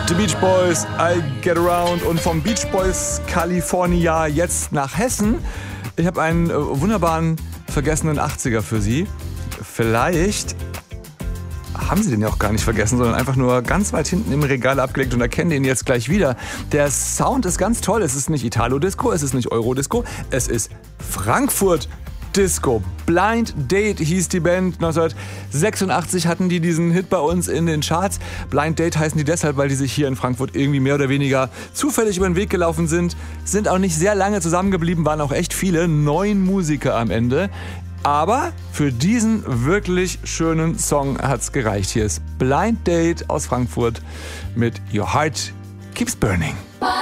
The Beach Boys, I Get Around, und vom Beach Boys California jetzt nach Hessen. Ich habe einen wunderbaren vergessenen 80er für Sie. Vielleicht haben Sie den ja auch gar nicht vergessen, sondern einfach nur ganz weit hinten im Regal abgelegt und erkennen den jetzt gleich wieder. Der Sound ist ganz toll. Es ist nicht Italo-Disco, es ist nicht Euro-Disco, es ist Frankfurt Disco. Blind Date hieß die Band. 1986 hatten die diesen Hit bei uns in den Charts. Blind Date heißen die deshalb, weil die sich hier in Frankfurt irgendwie mehr oder weniger zufällig über den Weg gelaufen sind. Sind auch nicht sehr lange zusammengeblieben, waren auch echt viele. 9 Musiker am Ende. Aber für diesen wirklich schönen Song hat's gereicht. Hier ist Blind Date aus Frankfurt mit Your Heart Keeps Burning.